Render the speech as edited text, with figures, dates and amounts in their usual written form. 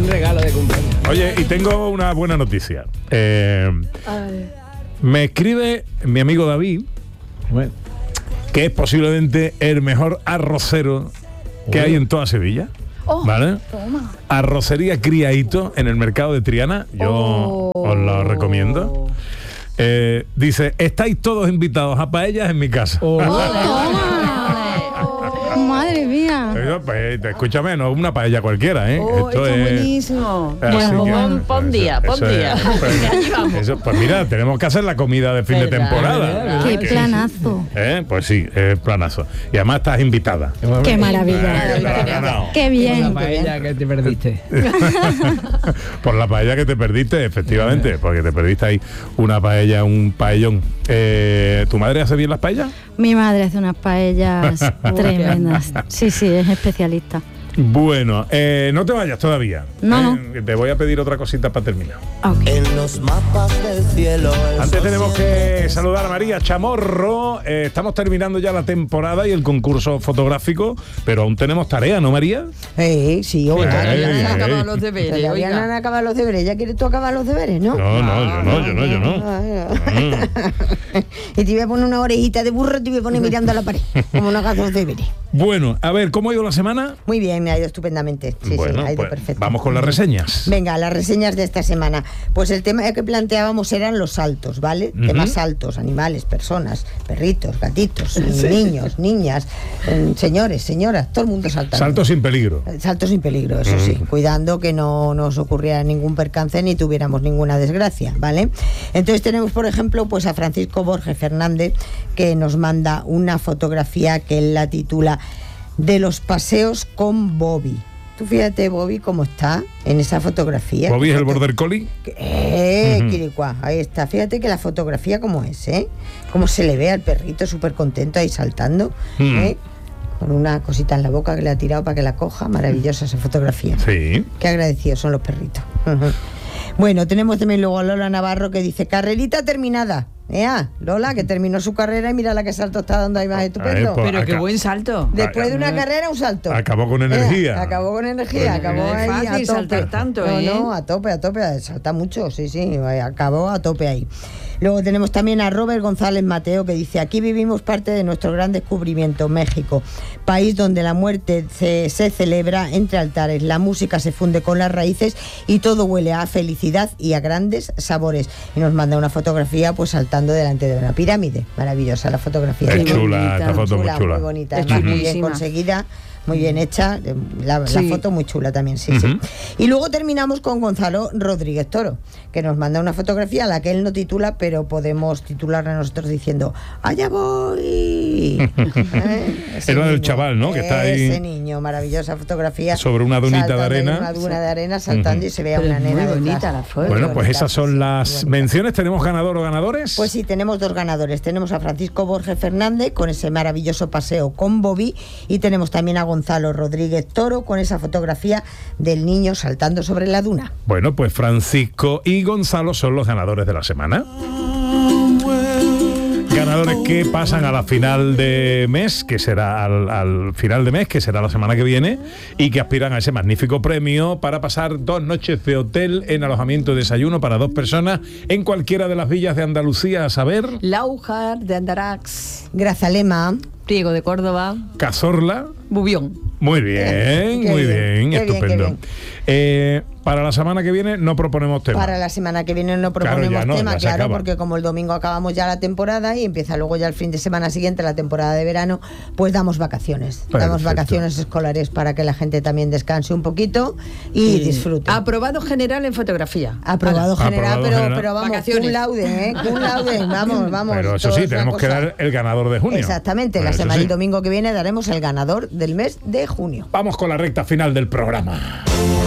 buen regalo de cumpleaños. Oye, y tengo una buena noticia. Me escribe mi amigo David, que es posiblemente el mejor arrocero que hay en toda Sevilla. ¿Vale? Toma. Arrocería Criadito en el mercado de Triana. Yo os lo recomiendo. Dice, estáis todos invitados a paellas en mi casa. Madre mía. Pues, escúchame, no es una paella cualquiera, ¿eh? Esto es buenísimo. Bueno, pon día. Pues mira, tenemos que hacer la comida de fin de temporada. Qué planazo. Pues sí, es planazo. Y además estás invitada. Qué maravilla. Qué bien. Por la paella que te perdiste. Por la paella que te perdiste, efectivamente, porque te perdiste ahí una paella, un paellón. ¿Tu madre hace bien las paellas? Mi madre hace unas paellas tremendas. Sí, es especialista. Bueno, no te vayas todavía. No. Te voy a pedir otra cosita para terminar. Okay. En los mapas del cielo. Antes tenemos que saludar a María Chamorro. Estamos terminando ya la temporada y el concurso fotográfico, pero aún tenemos tarea, ¿no, María? Sí, todavía no han acabado los deberes. Todavía no han acabado los deberes. ¿Ya quieres tú acabar los deberes, no? No, yo no. Y te voy a poner una orejita de burro y te voy a poner mirando a la pared, como no hagas los deberes. Bueno, a ver, ¿cómo ha ido la semana? Muy bien, me ha ido estupendamente. Sí, ha ido pues, perfecto. Vamos con las reseñas. Venga, las reseñas de esta semana. Pues el tema que planteábamos eran los saltos, ¿vale? Temas saltos, animales, personas, perritos, gatitos, niños, niñas, señores, señoras, todo el mundo saltando. Saltos sin peligro. Saltos sin peligro, eso sí, cuidando que no nos ocurriera ningún percance ni tuviéramos ninguna desgracia, ¿vale? Entonces tenemos, por ejemplo, pues a Francisco Borges Fernández, que nos manda una fotografía que él la titula De los paseos con Bobby. Tú fíjate, Bobby, cómo está en esa fotografía. ¿Bobby es el border collie? Quiricuá, ahí está. Fíjate que la fotografía cómo es, cómo se le ve al perrito súper contento ahí saltando, con una cosita en la boca que le ha tirado para que la coja. Maravillosa esa fotografía. Sí. Qué agradecidos son los perritos. Bueno, tenemos también luego a Lola Navarro, que dice, carrerita terminada. Lola, que terminó su carrera y mira la que salto está dando ahí más estupendo. Pero qué buen salto. Después de una carrera, un salto. Acabó con energía. Acabó ahí fácil a tope. saltar tanto, No, a tope, salta mucho, sí, acabó a tope ahí. Luego tenemos también a Robert González Mateo, que dice, aquí vivimos parte de nuestro gran descubrimiento, México, país donde la muerte se celebra entre altares, la música se funde con las raíces y todo huele a felicidad y a grandes sabores. Y nos manda una fotografía pues saltando delante de una pirámide. Maravillosa la fotografía. Es chula, esta foto muy chula. Muy bonita, además, muy bien conseguida. Muy bien hecha, la foto muy chula también, sí. Y luego terminamos con Gonzalo Rodríguez Toro, que nos manda una fotografía a la que él no titula, pero podemos titularla nosotros diciendo ¡allá voy! Era del chaval, ¿no? Que está ahí. Ese niño, maravillosa fotografía. Sobre una dunita de arena. Una duna de arena saltando y se ve a una nena. Muy bonita la foto. Bueno, pues esas son las menciones. ¿Tenemos ganador o ganadores? Pues sí, tenemos dos ganadores. Tenemos a Francisco Borges Fernández con ese maravilloso paseo con Bobby y tenemos también a Gonzalo Rodríguez Toro con esa fotografía del niño saltando sobre la duna. Bueno, pues Francisco y Gonzalo son los ganadores de la semana. Ganadores que pasan a la final de mes, que será al final de mes, que será la semana que viene, y que aspiran a ese magnífico premio para pasar 2 noches de hotel en alojamiento y desayuno para 2 personas en cualquiera de las villas de Andalucía, a saber... Laujar de Andarax, Grazalema, Priego de Córdoba, Cazorla, Bubión. Muy bien, estupendo. Para la semana que viene no proponemos tema. Para la semana que viene no proponemos tema, claro, porque como el domingo acabamos ya la temporada y empieza luego ya el fin de semana siguiente la temporada de verano, pues damos vacaciones. Perfecto. Damos vacaciones escolares para que la gente también descanse un poquito y disfrute. Aprobado general en fotografía. Aprobado general, pero vamos, vacaciones. cum laude, vamos. Pero eso sí, tenemos que dar el ganador de junio. Exactamente, el domingo que viene daremos el ganador del mes de junio. Vamos con la recta final del programa.